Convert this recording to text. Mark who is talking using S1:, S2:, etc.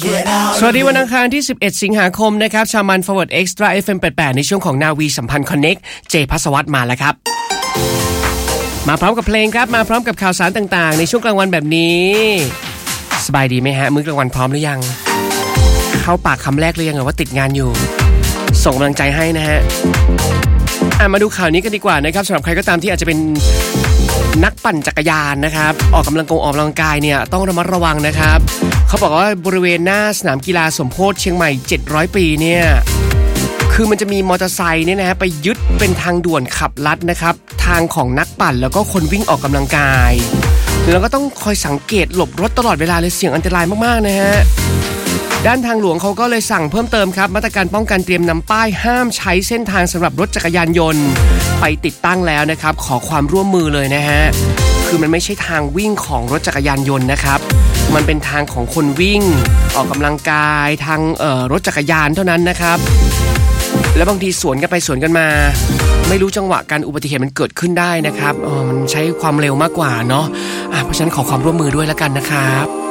S1: สวัสดีวันอังคารที่11สิงหาคมนะครับชามัน Forward Extra FM 88ในช่วงของนาวีสัมพันธ์ Connect เจภัสวัฒน์มาแล้วครับมาพร้อมกับเพลงครับมาพร้อมกับข่าวสารต่างๆในช่วงกลางวันแบบนี้สบายดีไหมฮะมื้อกลางวันพร้อมหรือยังเข้าปากคำแรกหรือยังว่าติดงานอยู่ส่งกำลังใจให้นะฮะมาดูข่าวนี้กันดีกว่านะครับสำหรับใครก็ตามที่อาจจะเป็นนักปั่นจักรยานนะครับออกกำลังกายเนี่ยต้องระมัดระวังนะครับเขาบอกว่าบริเวณหน้าสนามกีฬาสมโพธิเชียงใหม่700ปีเนี่ยคือมันจะมีมอเตอร์ไซค์เนี่ยนะฮะไปยึดเป็นทางด่วนขับลัดนะครับทางของนักปั่นแล้วก็คนวิ่งออกกำลังกายแล้วก็ต้องคอยสังเกตหลบรถตลอดเวลาเลยเสี่ยงอันตรายมากๆนะฮะด้านทางหลวงเขาก็เลยสั่งเพิ่มเติมครับมาตรการป้องกันเตรียมนำป้ายห้ามใช้เส้นทางสำหรับรถจักรยานยนต์ไปติดตั้งแล้วนะครับขอความร่วมมือเลยนะฮะคือมันไม่ใช่ทางวิ่งของรถจักรยานยนต์นะครับมันเป็นทางของคนวิ่งออกกำลังกายทางรถจักรยานเท่านั้นนะครับแล้วบางทีสวนกันไปสวนกันมาไม่รู้จังหวะการอุบัติเหตุมันเกิดขึ้นได้นะครับมันใช้ความเร็วมากกว่าเนาะเพราะฉะนั้นขอความร่วมมือด้วยแล้วกันนะครับ